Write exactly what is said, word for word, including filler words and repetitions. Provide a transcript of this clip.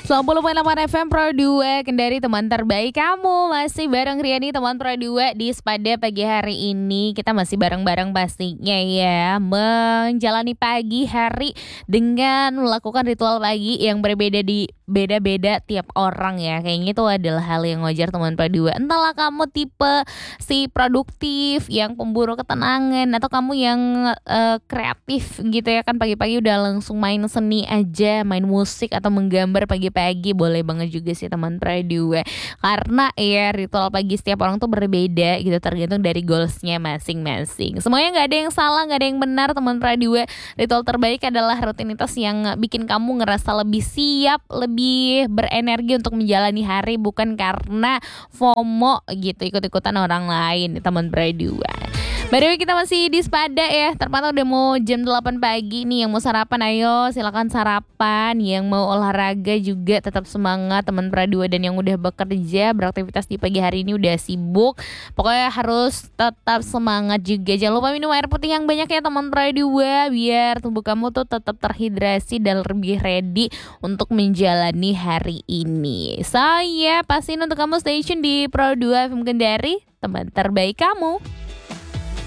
sembilan puluh koma delapan F M Pro dua Kendari, teman terbaik kamu. Masih bareng Riani, teman Pro dua di Spada pagi hari ini. Kita masih bareng-bareng pastinya ya, menjalani pagi hari dengan melakukan ritual pagi yang berbeda di beda-beda tiap orang ya. Kayaknya itu adalah hal yang wajar teman Pro dua. Entahlah kamu tipe si produktif yang pemburu ketenangan, atau kamu yang uh, kreatif gitu ya kan, pagi-pagi udah langsung main seni aja, main musik atau menggambar pagi-pagi, boleh banget juga sih teman Pro dua. Karena ya ritual pagi setiap orang tuh berbeda gitu, tergantung dari goalsnya masing-masing. Semuanya nggak ada yang salah, nggak ada yang benar teman Pro dua. Ritual terbaik adalah rutinitas yang bikin kamu ngerasa lebih siap, lebih berenergi untuk menjalani hari, bukan karena FOMO gitu, ikut-ikutan orang lain teman Pro dua. By the way, kita masih di Spada ya. Terpantau udah mau jam delapan pagi nih. Yang mau sarapan ayo silakan sarapan. Yang mau olahraga juga tetap semangat teman Pro dua. Dan yang udah bekerja, beraktivitas di pagi hari ini udah sibuk, pokoknya harus tetap semangat juga. Jangan lupa minum air putih yang banyak ya teman Pro dua, biar tubuh kamu tuh tetap terhidrasi dan lebih ready untuk menjalani hari ini. Saya pastiin untuk kamu stay tune di Pro dua F M Kendari, teman terbaik kamu.